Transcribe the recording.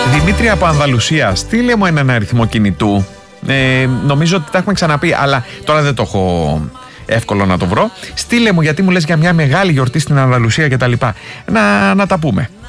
Δημήτρη από Ανδαλουσία, στείλε μου έναν αριθμό κινητού. Νομίζω ότι τα έχουμε ξαναπεί, αλλά τώρα δεν το έχω εύκολο να το βρω. Στείλε μου, γιατί μου λες για μια μεγάλη γιορτή στην Ανδαλουσία και τα λοιπά. Να τα πούμε.